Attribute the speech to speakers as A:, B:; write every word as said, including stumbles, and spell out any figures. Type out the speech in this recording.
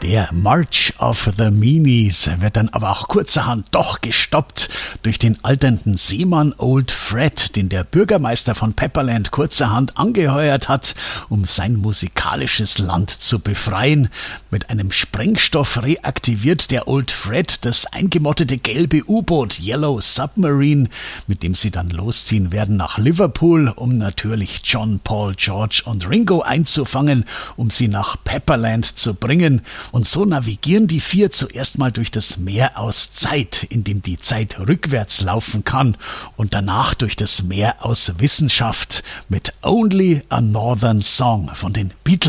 A: Der March of the Meanies wird dann aber auch kurzerhand doch gestoppt durch den alternden Seemann Old Fred, den der Bürgermeister von Pepperland kurzerhand angeheuert hat, um sein musikalisches Land zu befreien. Mit einem Sprengstoff reaktiviert der Old Fred das eingemottete gelbe U-Boot Yellow Submarine, mit dem sie dann losziehen werden nach Liverpool, um natürlich John, Paul, George und Ringo einzufangen, um sie nach Pepperland zu bringen. Und so navigieren die vier zuerst mal durch das Meer aus Zeit, in dem die Zeit rückwärts laufen kann, und danach durch das Meer aus Wissenschaft mit Only a Northern Song von den Beatles.